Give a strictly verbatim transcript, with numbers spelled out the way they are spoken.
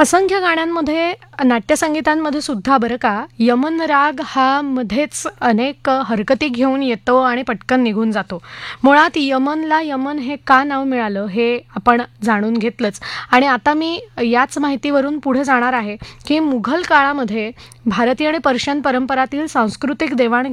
असंख्य गाण्यांमध्ये, नाट्यसंगीतांमध्ये सुद्धा बरं का, यमन राग हा मध्येच अनेक हरकती घेऊन येतो आणि पटकन निघून जातो. मुळात यमनला यमन हे का नाव मिळालं हे आपण जाणून घेतलंच. आणि आता मी याच माहितीवरून पुढे जाणार आहे की मुघल काळामध्ये भारतीय आणि पर्शियन परंपरातील सांस्कृतिक देवाण